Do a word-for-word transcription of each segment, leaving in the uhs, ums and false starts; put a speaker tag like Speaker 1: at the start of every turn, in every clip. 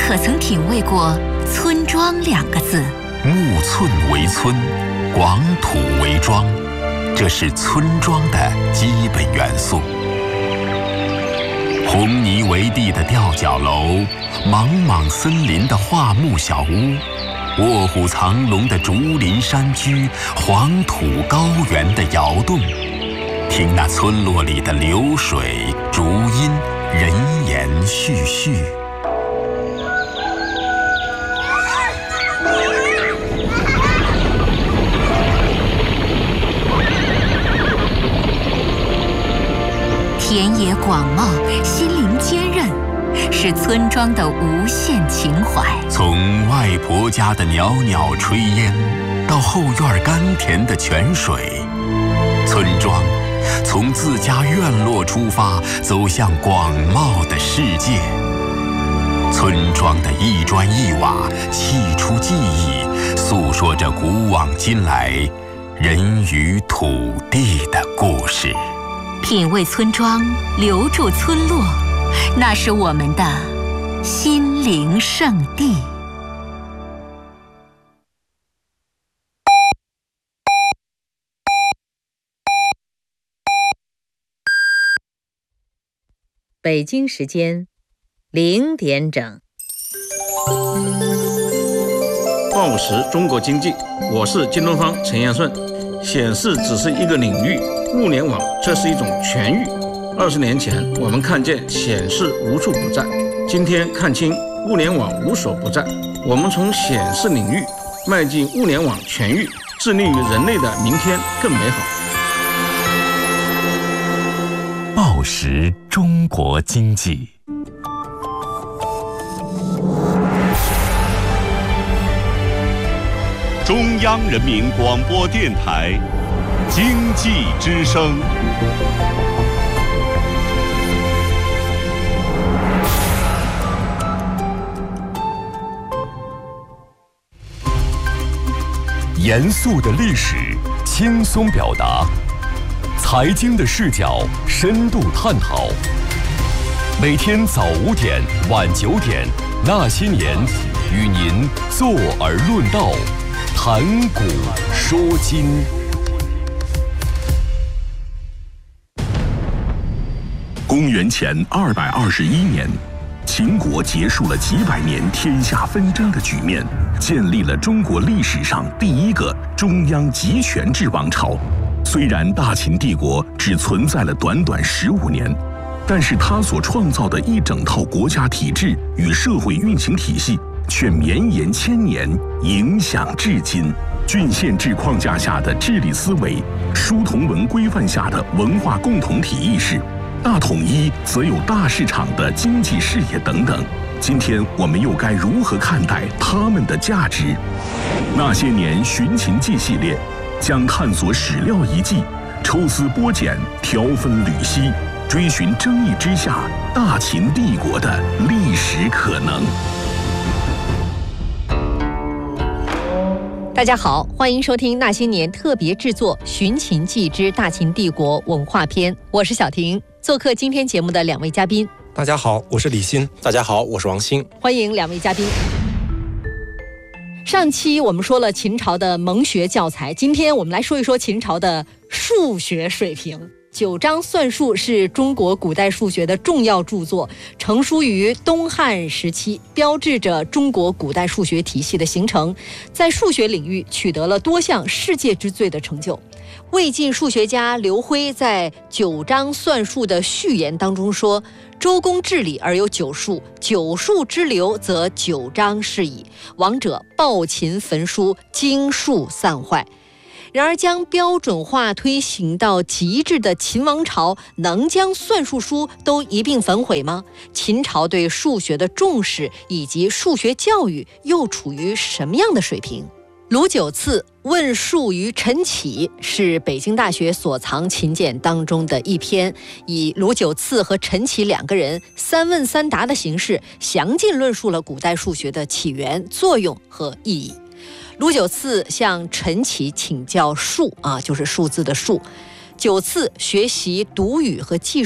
Speaker 1: 可曾品味过村庄两个字？
Speaker 2: 木寸为村，广土为庄，这是村庄的基本元素。红泥为地的吊脚楼，莽莽森林的桦木小屋，卧虎藏龙的竹林山居，黄土高原的窑洞，听那村落里的流水、竹音、人言絮絮。
Speaker 1: 田野广袤，心灵坚韧，是村庄的无限情怀。
Speaker 2: 从外婆家的袅袅炊烟，到后院甘甜的泉水，村庄从自家院落出发，走向广袤的世界。村庄的一砖一瓦，砌出记忆，诉说着古往今来人与土地的故事。
Speaker 1: 品味村庄，留住村落，那是我们的心灵圣地。
Speaker 3: 北京时间零点整。
Speaker 4: 报时中国经济，我是京东方陈彦顺。显示只是一个领域，物联网却是一种全域。二十年前，我们看见显示无处不在，今天看清物联网无所不在。我们从显示领域迈进物联网全域，致力于人类的明天更美好。
Speaker 2: 报时中国经济。
Speaker 5: 中央人民广播电台经济之声。
Speaker 6: 严肃的历史，轻松表达；财经的视角，深度探讨。每天早五点、晚九点，那些年，与您坐而论道。谈古说今。
Speaker 2: 公元前二百二十一年，秦国结束了几百年天下纷争的局面，建立了中国历史上第一个中央集权制王朝。虽然大秦帝国只存在了短短十五年，但是他所创造的一整套国家体制与社会运行体系却绵延千年，影响至今。郡县制框架下的治理思维，书同文规范下的文化共同体意识，大统一则有大市场的经济视野等等。今天我们又该如何看待他们的价值？那些年寻秦记系列将探索史料遗迹，抽丝剥茧，挑分缕析，追寻争议之下大秦帝国的历史可能。
Speaker 3: 大家好，欢迎收听那些年特别制作《寻秦记之大秦帝国文化篇》，我是小婷。做客今天节目的两位嘉宾，
Speaker 7: 大家好，我是李欣。大家好，我是王鑫。
Speaker 3: 欢迎两位嘉宾。上期我们说了秦朝的蒙学教材，今天我们来说一说秦朝的数学水平。九章算术是中国古代数学的重要著作，成书于东汉时期，标志着中国古代数学体系的形成，在数学领域取得了多项世界之最的成就。魏晋数学家刘辉在《九章算术》的序言当中说：“周公治理而有九数，九数之流，则九章是矣。王者暴秦焚书，经数散坏。”然而，将标准化推行到极致的秦王朝，能将算术书都一并焚毁吗？秦朝对数学的重视以及数学教育又处于什么样的水平？卢九次问数于陈启是北京大学所藏秦简当中的一篇，以卢九次和陈启两个人三问三答的形式，详尽论述了古代数学的起源、作用和意义。卢九次向陈启请教数啊，就是数字的数。九次学习读语和记数，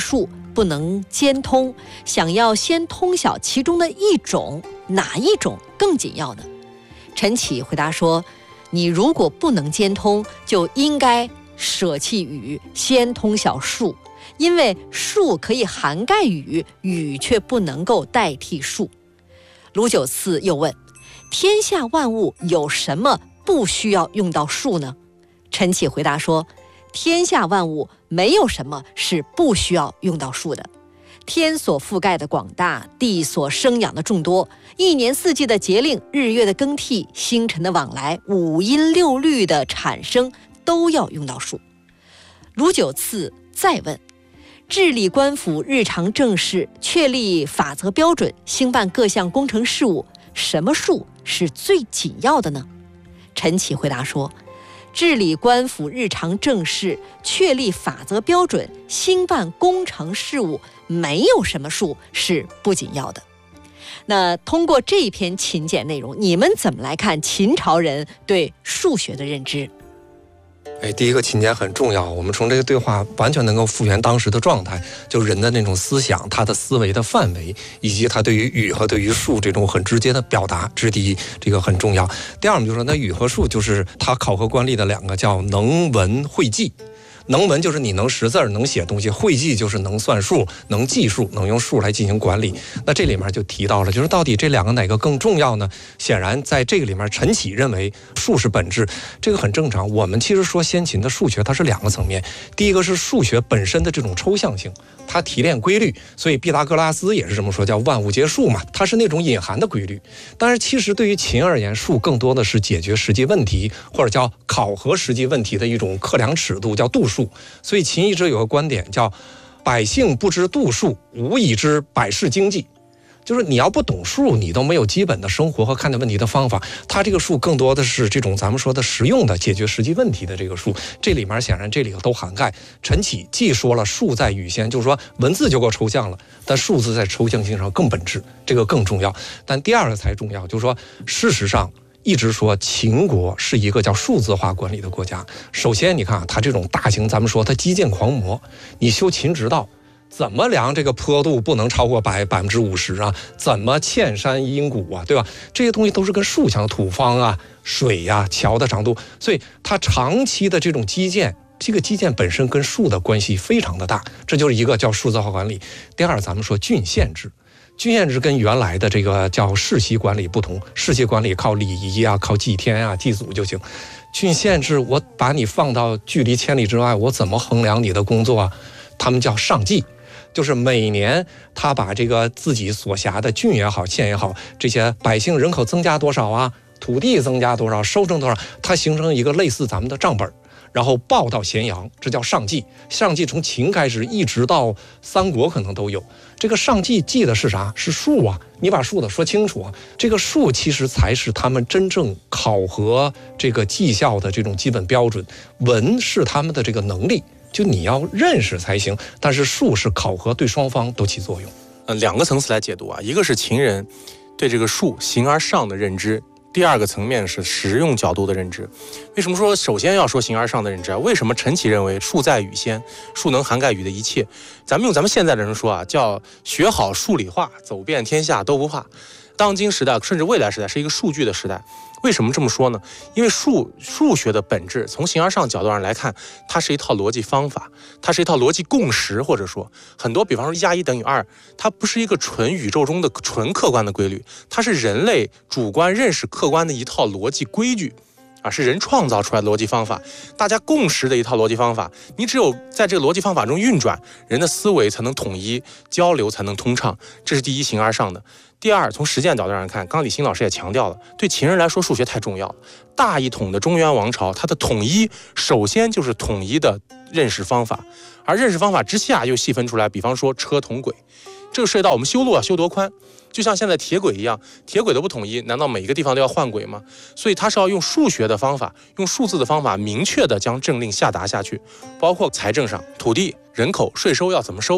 Speaker 3: 不能兼通，想要先通晓其中的一种，哪一种更紧要呢？陈启回答说，你如果不能兼通，就应该舍弃语，先通晓术，因为术可以涵盖语，语却不能够代替术。卢九次又问，天下万物有什么不需要用到术呢？陈启回答说，天下万物没有什么是不需要用到术的。天所覆盖的广大，地所生养的众多，一年四季的节令，日月的更替，星辰的往来，五音六律的产生，都要用到术。卢九次再问，治理官府日常政事，确立法则标准，兴办各项工程事务，什么术是最紧要的呢？陈启回答说，治理官府日常政事，确立法则标准，兴办工程事务，没有什么术是不紧要的。那通过这篇秦简内容，你们怎么来看秦朝人对数学的认知？
Speaker 7: 哎，第一个秦简很重要，我们从这个对话完全能够复原当时的状态，就人的那种思想，他的思维的范围，以及他对于语和对于数这种很直接的表达，这是第一，这个很重要。第二，我们就说那语和数就是他考核官吏的两个叫能文会记。能文就是你能识字能写东西，会计就是能算数能计数，能用数来进行管理。那这里面就提到了，就是到底这两个哪个更重要呢？显然在这个里面，陈启认为数是本质，这个很正常。我们其实说先秦的数学它是两个层面，第一个是数学本身的这种抽象性，它提炼规律，所以毕达哥拉斯也是这么说，叫万物皆数嘛，它是那种隐含的规律。但是其实对于秦而言，数更多的是解决实际问题，或者叫考核实际问题的一种克量尺度，叫度数。所以秦一直有个观点叫百姓不知度数，无以知百世经济。就是你要不懂数，你都没有基本的生活和看待问题的方法。它这个数更多的是这种咱们说的实用的解决实际问题的这个数，这里面显然这里都涵盖。陈启既说了数在语先，就是说文字就够抽象了，但数字在抽象性上更本质，这个更重要。但第二个才重要，就是说事实上一直说秦国是一个叫数字化管理的国家。首先你看啊，它这种大型，咱们说它基建狂魔，你修秦直道怎么量这个坡度不能超过百百分之五十啊？怎么嵌山阴谷啊？对吧？这些东西都是跟数相土方啊、水呀、啊、桥的长度，所以它长期的这种基建，这个基建本身跟数的关系非常的大，这就是一个叫数字化管理。第二，咱们说郡县制。郡县制跟原来的这个叫世袭管理不同，世袭管理靠礼仪啊，靠祭天啊、祭祖就行。郡县制，我把你放到距离千里之外，我怎么衡量你的工作啊？他们叫上计，就是每年他把这个自己所辖的郡也好、县也好，这些百姓人口增加多少啊，土地增加多少，收成多少，它形成一个类似咱们的账本。然后报到咸阳，这叫上计。上计从秦开始一直到三国可能都有。这个上计记的是啥？是数啊！你把数的说清楚啊！这个数其实才是他们真正考核这个绩效的这种基本标准。文是他们的这个能力，就你要认识才行。但是数是考核，对双方都起作用。
Speaker 8: 呃，两个层次来解读啊，一个是秦人对这个数形而上的认知。第二个层面是实用角度的认知。为什么说首先要说形而上的认知啊？为什么陈启认为数在语先，数能涵盖语的一切？咱们用咱们现在的人说啊，叫学好数理化，走遍天下都不怕。当今时代甚至未来时代是一个数据的时代。为什么这么说呢？因为数数学的本质，从形而上角度上来看，它是一套逻辑方法，它是一套逻辑共识，或者说很多，比方说一加一等于二，它不是一个纯宇宙中的纯客观的规律，它是人类主观认识客观的一套逻辑规矩。啊，是人创造出来的逻辑方法，大家共识的一套逻辑方法。你只有在这个逻辑方法中运转，人的思维才能统一，交流才能通畅。这是第一，形而上的。第二，从实践角度上看，刚刚李欣老师也强调了，对秦人来说，数学太重要了。大一统的中原王朝，它的统一首先就是统一的认识方法，而认识方法之下又细分出来，比方说车同轨，这个涉及到我们修路要修多宽。就像现在铁轨一样，铁轨的不统一，难道每一个地方都要换轨吗？所以它是要用数学的方法，用数字的方法，明确的将政令下达下去，包括财政上，土地、人口、税收要怎么收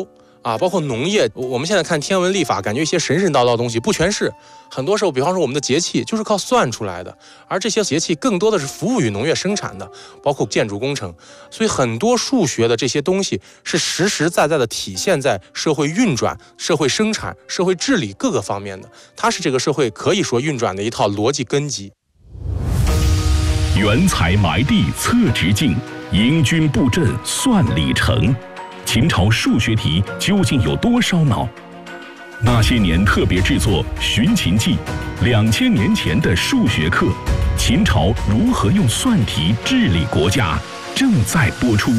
Speaker 8: 啊，包括农业，我们现在看天文历法，感觉一些神神叨叨的东西，不全是。很多时候，比方说我们的节气就是靠算出来的，而这些节气更多的是服务于农业生产的，包括建筑工程。所以很多数学的这些东西是实实在在的体现在社会运转、社会生产、社会治理各个方面的，它是这个社会可以说运转的一套逻辑根基。
Speaker 2: 原材埋地测直径，迎军布阵算里程。秦朝数学题究竟有多烧脑？那些年特别制作《寻秦记》，两千年前的数学课，秦朝如何用算题治理国家，正在播出。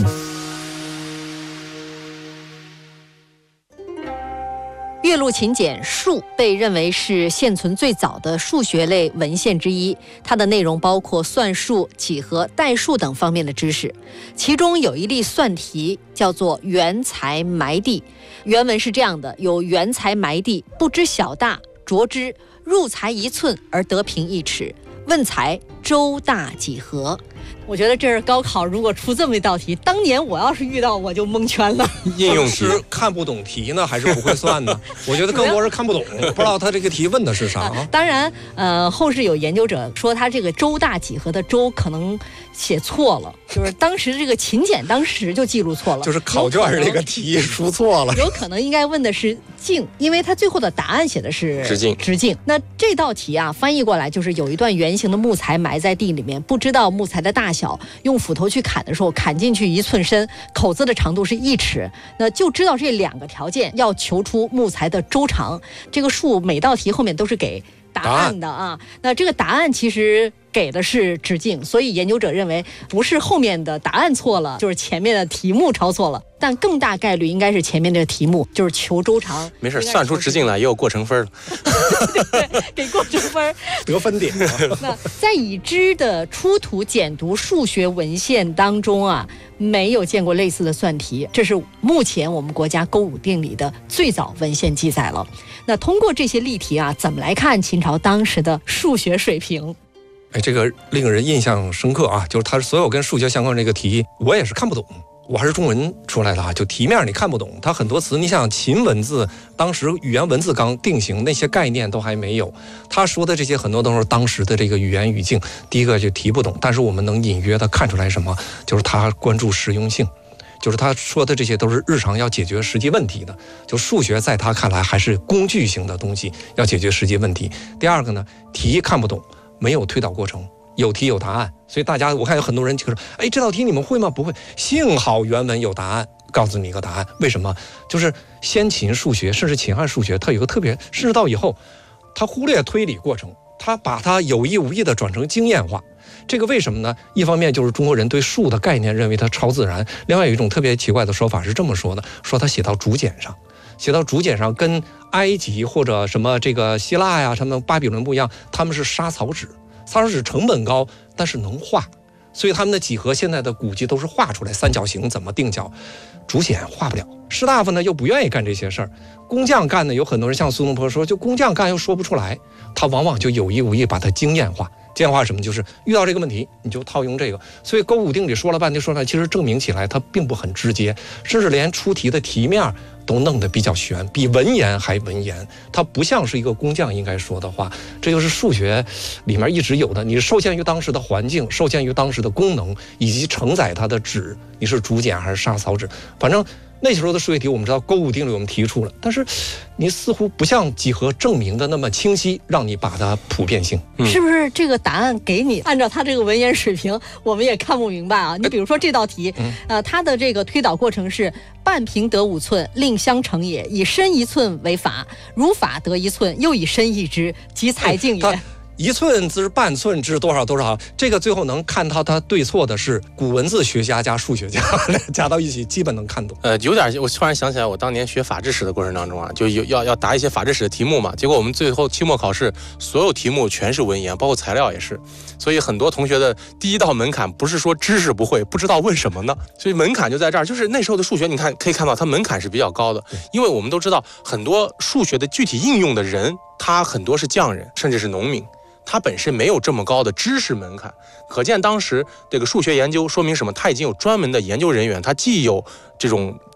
Speaker 3: 《岳麓秦简》数被认为是现存最早的数学类文献之一，它的内容包括算术、几何、代数等方面的知识。其中有一例算题叫做“原材埋地”，原文是这样的：有原材埋地，不知小大，着之，入材一寸而得平一尺，问材周大几何。我觉得这是高考如果出这么一道题，当年我要是遇到我就蒙圈了。
Speaker 8: 应用题
Speaker 7: 是看不懂题呢，还是不会算呢？我觉得更多是看不懂，不知道他这个题问的是啥啊。
Speaker 3: 啊当然，呃，后世有研究者说他这个周大几何的周可能写错了，就是当时这个秦简当时就记录错了，
Speaker 7: 就是考卷这个题出错了，
Speaker 3: 有可能应该问的是径，因为他最后的答案写的是
Speaker 8: 直径。
Speaker 3: 直径。那这道题啊，翻译过来就是有一段圆形的木材埋在地里面，不知道木材的大小，用斧头去砍的时候，砍进去一寸深，口子的长度是一尺，那就知道这两个条件要求出木材的周长。这个数每道题后面都是给答案的啊。那这个答案其实给的是直径，所以研究者认为不是后面的答案错了，就是前面的题目抄错了，但更大概率应该是前面的题目就是求周长。
Speaker 8: 没事，算出直径来也有过程分了。
Speaker 3: 对对，给过程分
Speaker 7: 得分点。
Speaker 3: 那在已知的出土简读数学文献当中啊，没有见过类似的算题，这是目前我们国家勾股定理的最早文献记载了。那通过这些例题啊，怎么来看秦朝当时的数学水平？
Speaker 7: 哎，这个令人印象深刻啊！就是他所有跟数学相关的这个题，我也是看不懂。我还是中文出来的啊，就题面你看不懂，它很多词，你想秦文字当时语言文字刚定型，那些概念都还没有。他说的这些很多都是当时的这个语言语境，第一个就题不懂，但是我们能隐约的看出来什么，就是他关注实用性。就是他说的这些都是日常要解决实际问题的，就数学在他看来还是工具型的东西，要解决实际问题。第二个呢，题看不懂，没有推导过程，有题有答案，所以大家我看有很多人就说，哎，这道题你们会吗？不会。幸好原文有答案，告诉你一个答案。为什么？就是先秦数学，甚至秦汉数学，它有一个特别，甚至到以后，他忽略推理过程，他把它有意无意的转成经验化。这个为什么呢？一方面就是中国人对数的概念认为它超自然，另外有一种特别奇怪的说法是这么说的，说它写到竹简上，写到竹简上跟埃及或者什么这个希腊呀、什么巴比伦不一样，他们是沙草纸，沙草纸成本高，但是能画，所以他们的几何现在的古迹都是画出来，三角形怎么定角，竹简画不了。士大夫呢又不愿意干这些事儿，工匠干呢，有很多人像苏东坡说，就工匠干又说不出来，他往往就有意无意把它经验化。经验化什么？就是遇到这个问题，你就套用这个。所以勾股定理说了半天，说出来其实证明起来它并不很直接，甚至连出题的题面都弄得比较悬，比文言还文言。它不像是一个工匠应该说的话。这就是数学里面一直有的，你受限于当时的环境，受限于当时的功能，以及承载它的纸，你是竹简还是沙草纸，反正。那时候的数学题我们知道勾股定理我们提出了，但是你似乎不像几何证明的那么清晰，让你把它普遍性、
Speaker 3: 嗯、是不是这个答案给你按照他这个文言水平我们也看不明白啊？你比如说这道题、嗯、呃，它的这个推导过程是半平得五寸，令相乘也，以深一寸为法，如法得一寸，又以深一之，即裁径也。
Speaker 7: 一寸之半寸之多少多少，这个最后能看到它对错的是古文字学家加数学家加到一起，基本能看懂。
Speaker 8: 呃，有点，我突然想起来，我当年学法制史的过程当中啊，就有要要答一些法制史的题目嘛，结果我们最后期末考试所有题目全是文言，包括材料也是，所以很多同学的第一道门槛不是说知识不会，不知道问什么呢，所以门槛就在这儿。就是那时候的数学，你看可以看到它门槛是比较高的，因为我们都知道很多数学的具体应用的人，他很多是匠人，甚至是农民。它本身没有这么高的知识门槛，可见当时这个数学研究说明什么？它已经有专门的研究人员，它既有这种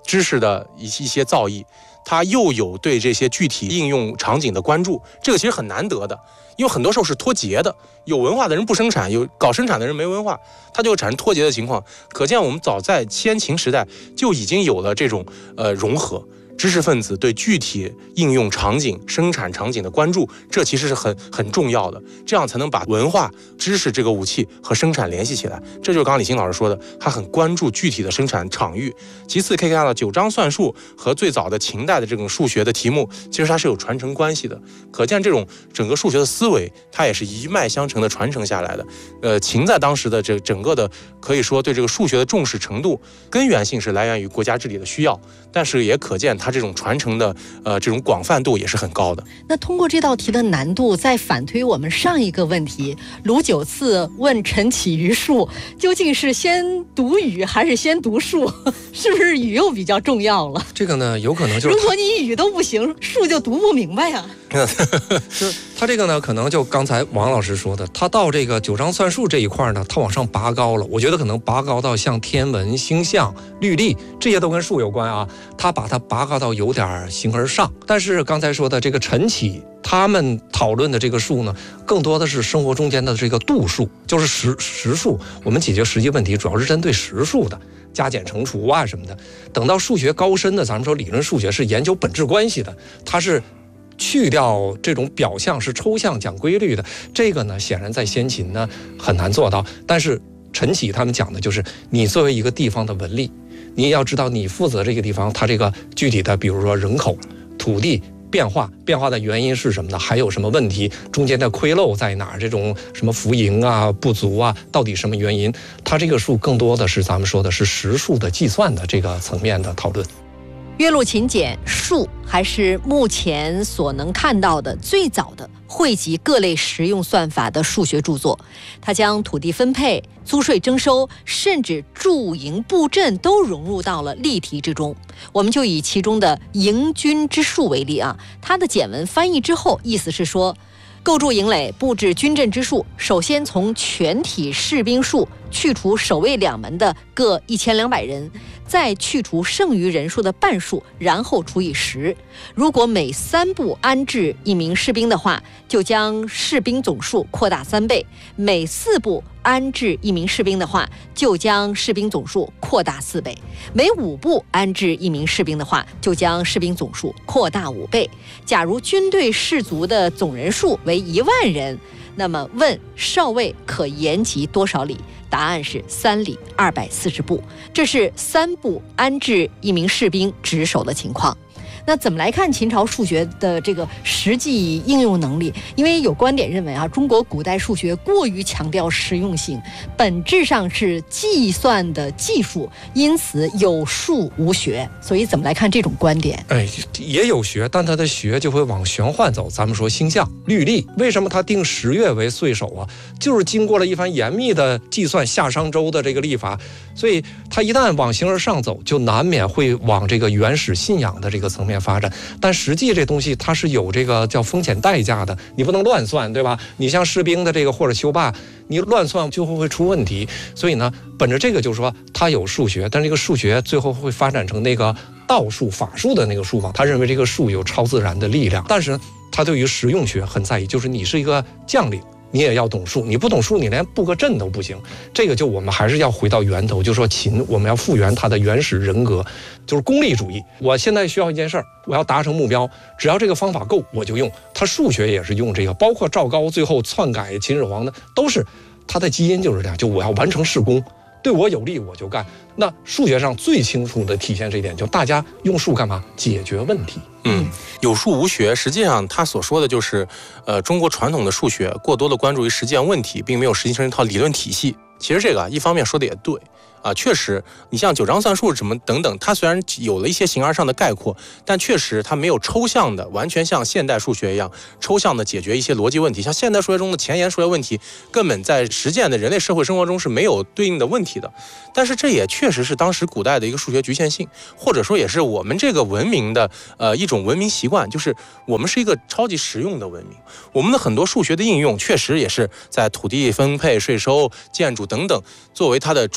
Speaker 8: 知识的一一些造诣，它又有对这些具体应用场景的关注，这个其实很难得的，因为很多时候是脱节的，有文化的人不生产，有搞生产的人没文化，它就会产生脱节的情况。可见我们早在先秦时代就已经有了这种呃融合。知识分子对具体应用场景、生产场景的关注，这其实是很很重要的，这样才能把文化、知识这个武器和生产联系起来。这就是刚刚李欣老师说的，他很关注具体的生产场域。其次可以看到，九章算术和最早的秦代的这种数学的题目，其实它是有传承关系的。可见这种整个数学的思维，它也是一脉相承的传承下来的。呃，秦在当时的这整个的可以说对这个数学的重视程度，根源性是来源于国家治理的需要，但是也可见它。它这种传承的呃这种广泛度也是很高的。
Speaker 3: 那通过这道题的难度，再反推我们上一个问题，卢九次问陈启于数，究竟是先读语还是先读数？是不是语又比较重要了？
Speaker 7: 这个呢，有可能就是
Speaker 3: 如果你语都不行，数就读不明白呀、
Speaker 7: 啊。就是他这个呢，可能就刚才王老师说的，他到这个九章算术这一块呢，他往上拔高了。我觉得可能拔高到像天文、星象、律历这些都跟数有关啊，他把它拔高到有点形而上。但是刚才说的这个陈启他们讨论的这个数呢，更多的是生活中间的这个度数，就是实实数。我们解决实际问题主要是针对实数的，加减乘除啊什么的。等到数学高深的，咱们说理论数学是研究本质关系的，它是去掉这种表象，是抽象讲规律的。这个呢，显然在先秦呢很难做到。但是陈启他们讲的就是，你作为一个地方的文吏，你也要知道你负责这个地方它这个具体的，比如说人口、土地变化，变化的原因是什么呢？还有什么问题？中间的亏漏在哪儿？这种什么浮盈啊、不足啊，到底什么原因？它这个数更多的是咱们说的是实数的计算的这个层面的讨论。
Speaker 3: 岳麓秦简数还是目前所能看到的最早的汇集各类实用算法的数学著作。它将土地分配、租税征收，甚至驻营布阵都融入到了例题之中。我们就以其中的营军之数为例啊，它的简文翻译之后，意思是说，构筑营垒、布置军阵之数，首先从全体士兵数去除守卫两门的各一千两百人，再去除剩余人数的半数，然后除以十。如果每三步安置一名士兵的话，就将士兵总数扩大三倍；每四步安置一名士兵的话，就将士兵总数扩大四倍；每五步安置一名士兵的话，就将士兵总数扩大五倍。假如军队士卒的总人数为一万人，那么问少尉可延及多少里？答案是三里二百四十步。这是三步安置一名士兵值守的情况。那怎么来看秦朝数学的这个实际应用能力？因为有观点认为啊，中国古代数学过于强调实用性，本质上是计算的技术，因此有数无学。所以怎么来看这种观点？
Speaker 7: 哎，也有学，但它的学就会往玄幻走。咱们说星象、律历，为什么它定十月为岁首啊？就是经过了一番严密的计算，夏商周的这个历法，所以它一旦往形而上走，就难免会往这个原始信仰的这个层面发展。但实际这东西它是有这个叫风险代价的，你不能乱算，对吧？你像士兵的这个或者修坝，你乱算就会会出问题。所以呢，本着这个就是说它有数学，但这个数学最后会发展成那个道术、法术的那个术嘛。他认为这个术有超自然的力量，但是呢，他对于实用学很在意，就是你是一个将领，你也要懂数，你不懂数，你连布个阵都不行。这个就我们还是要回到源头，就说秦，我们要复原它的原始人格，就是功利主义。我现在需要一件事儿，我要达成目标，只要这个方法够，我就用。他数学也是用这个，包括赵高最后篡改秦始皇的，都是他的基因就是这样，就我要完成事功，对我有利我就干。那数学上最清楚的体现这一点，就大家用数干嘛？解决问题。
Speaker 8: 嗯，有数无学，实际上他所说的就是，呃，中国传统的数学过多的关注于实践问题，并没有实际成一套理论体系。其实这个啊，一方面说的也对。啊，确实，你像九章算术什么等等，它虽然有了一些形而上的概括，但确实它没有抽象的，完全像现代数学一样抽象的解决一些逻辑问题。像现代数学中的前沿数学问题，根本在实践的人类社会生活中是没有对应的问题的。但是这也确实是当时古代的一个数学局限性，或者说也是我们这个文明的呃一种文明习惯，就是我们是一个超级实用的文明。我们的很多数学的应用，确实也是在土地分配、税收、建筑等等作为它的出发点的。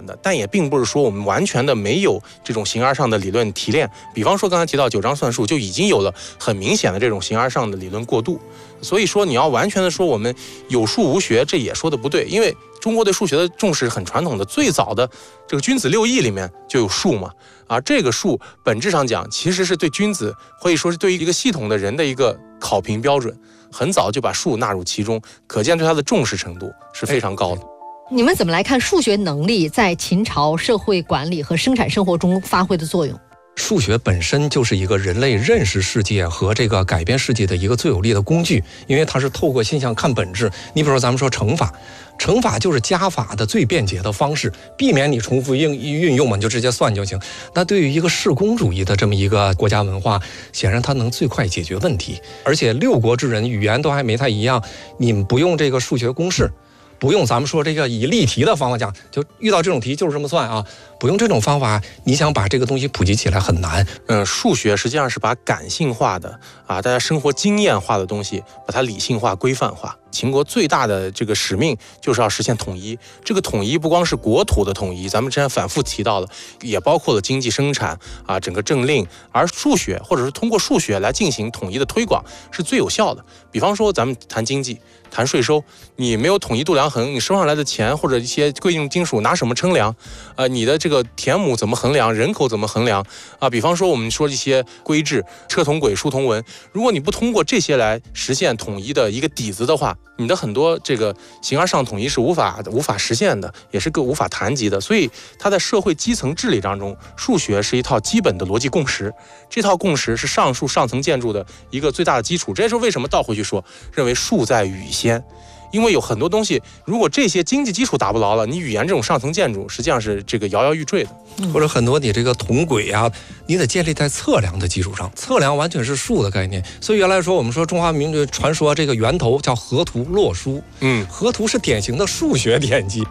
Speaker 8: 的，但也并不是说我们完全的没有这种形而上的理论提炼。比方说刚才提到九章算术，就已经有了很明显的这种形而上的理论过渡。所以说你要完全的说我们有数无学，这也说的不对，因为中国对数学的重视很传统的，最早的这个君子六艺里面就有数嘛，而这个数本质上讲其实是对君子可以说是对于一个系统的人的一个考评标准，很早就把数纳入其中，可见对它的重视程度是非常高的。
Speaker 3: 你们怎么来看数学能力在秦朝社会管理和生产生活中发挥的作用？
Speaker 7: 数学本身就是一个人类认识世界和这个改变世界的一个最有力的工具，因为它是透过现象看本质。你比如说咱们说乘法，乘法就是加法的最便捷的方式，避免你重复应运用嘛，你就直接算就行。那对于一个世公主义的这么一个国家文化，显然它能最快解决问题。而且六国之人语言都还没太一样，你们不用这个数学公式，不用咱们说这个以例题的方法讲，就遇到这种题就是这么算啊，不用这种方法，你想把这个东西普及起来很难。
Speaker 8: 嗯，数学实际上是把感性化的啊，大家生活经验化的东西，把它理性化、规范化。秦国最大的这个使命就是要实现统一。这个统一不光是国土的统一，咱们之前反复提到了，也包括了经济生产啊，整个政令。而数学或者是通过数学来进行统一的推广是最有效的。比方说咱们谈经济、谈税收，你没有统一度量衡，你收上来的钱或者一些贵重金属拿什么称量？呃，你的这个田亩怎么衡量？人口怎么衡量？啊，比方说我们说一些规制，车同轨、书同文，如果你不通过这些来实现统一的一个底子的话，你的很多这个形而上统一是无法无法实现的，也是个无法谈及的。所以它在社会基层治理当中，数学是一套基本的逻辑共识，这套共识是上述上层建筑的一个最大的基础。这也是为什么倒回去说，认为数在语先。因为有很多东西，如果这些经济基础打不牢了，你语言这种上层建筑实际上是这个摇摇欲坠的。
Speaker 7: 嗯、或者很多你这个同轨啊，你得建立在测量的基础上，测量完全是数的概念。所以原来说我们说中华民族传说这个源头叫河图洛书，嗯，河图是典型的数学典籍。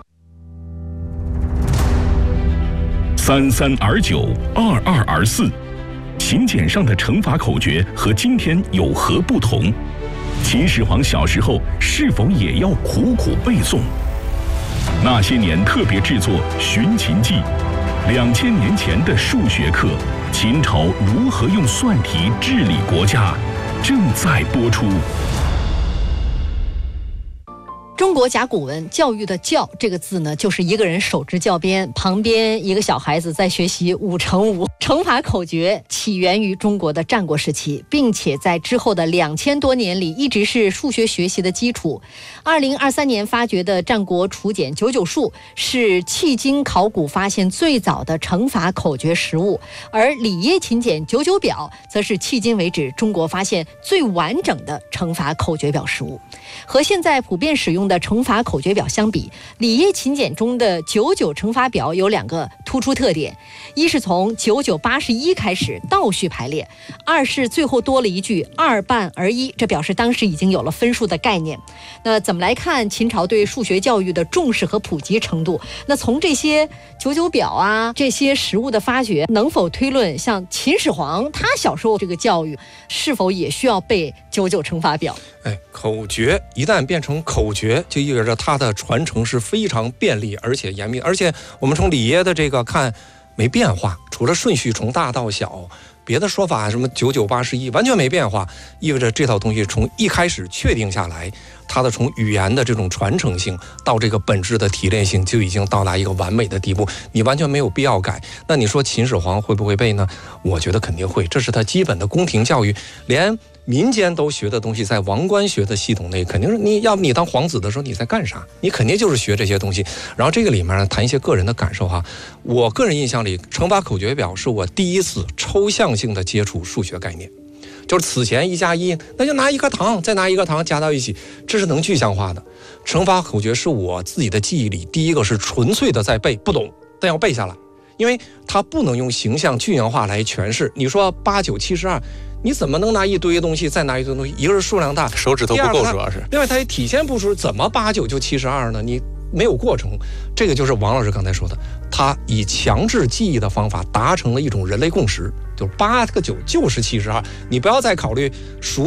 Speaker 2: 三三而九，二二而四，秦简上的乘法口诀和今天有何不同？秦始皇小时候是否也要苦苦背诵？那些年特别制作《寻秦记》，两千年前的数学课，秦朝如何用算题治理国家，正在播出。
Speaker 3: 中国甲骨文教育的教这个字呢，就是一个人手执教鞭，旁边一个小孩子在学习五乘五。乘法口诀起源于中国的战国时期，并且在之后的两千多年里一直是数学学习的基础。二零二三年发掘的战国楚简九九数是迄今考古发现最早的乘法口诀实物，而里耶秦简九九表则是迄今为止中国发现最完整的乘法口诀表实物。和现在普遍使用的乘法口诀表相比，里耶秦简中的九九乘法表有两个突出特点：一是从九九八十一开始倒序排列，二是最后多了一句二半而一，这表示当时已经有了分数的概念。那怎么来看秦朝对数学教育的重视和普及程度？那从这些九九表啊这些实物的发掘，能否推论像秦始皇他小时候这个教育是否也需要背九九乘法表？
Speaker 7: 哎，口诀一旦变成口诀，就意味着它的传承是非常便利而且严密。而且我们从里耶的这个看没变化，除了顺序从大到小，别的说法什么九九八十一完全没变化，意味着这套东西从一开始确定下来，它的从语言的这种传承性到这个本质的提炼性就已经到达一个完美的地步，你完全没有必要改。那你说秦始皇会不会背呢？我觉得肯定会，这是他基本的宫廷教育，连民间都学的东西，在王官学的系统内，肯定是你要不你当皇子的时候你在干啥？你肯定就是学这些东西。然后这个里面呢，谈一些个人的感受哈。我个人印象里，乘法口诀表是我第一次抽象性的接触数学概念。就是此前一加一，那就拿一个糖，再拿一个糖加到一起，这是能具象化的。乘法口诀是我自己的记忆里，第一个是纯粹的在背，不懂，但要背下来，因为它不能用形象具象化来诠释。你说八九七十二，你怎么能拿一堆东西再拿一堆东西？一个是数量大，
Speaker 8: 手指头不够，主要是
Speaker 7: 另外它也体现不出怎么八九就七十二呢？你没有过程。这个就是王老师刚才说的，他以强制记忆的方法达成了一种人类共识，就是八个九就是七十二，你不要再考虑数